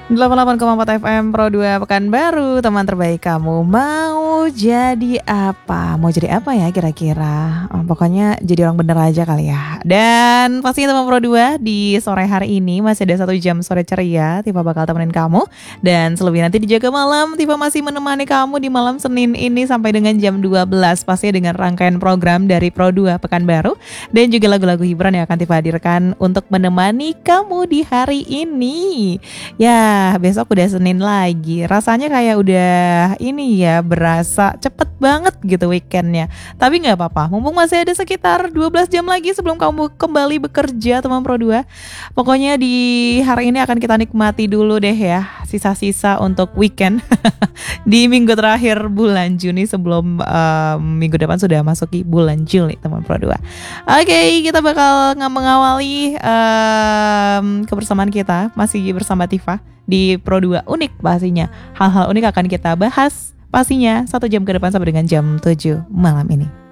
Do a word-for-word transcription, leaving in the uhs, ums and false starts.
delapan puluh delapan koma empat F M Pro dua Pekanbaru, teman terbaik kamu. Mau jadi apa? Mau jadi apa ya kira-kira? Oh, pokoknya jadi orang bener aja kali ya. Dan pastinya teman Pro dua di sore hari ini masih ada satu jam sore ceria. Tifa bakal temenin kamu. Dan selebih nanti dijaga malam, Tifa masih menemani kamu di malam Senin ini sampai dengan jam dua belas. Pastinya dengan rangkaian program dari Pro dua Pekanbaru. Dan juga lagu-lagu hiburan yang akan Tifa hadirkan untuk menemani kamu di hari ini. Ya, besok udah Senin lagi. Rasanya kayak udah ini ya, berasa cepet banget gitu weekendnya. Tapi gak apa-apa, mumpung masih ada sekitar dua belas jam lagi sebelum kamu kembali bekerja teman Pro dua. Pokoknya di hari ini akan kita nikmati dulu deh ya, sisa-sisa untuk weekend di minggu terakhir bulan Juni sebelum um, minggu depan sudah masuki bulan Juli teman Pro dua. Oke, kita bakal mengawali um, kebersamaan kita masih bersama Tifa di Pro dua Unik pastinya. Hal-hal unik akan kita bahas pastinya satu jam ke depan sampai dengan jam tujuh malam ini.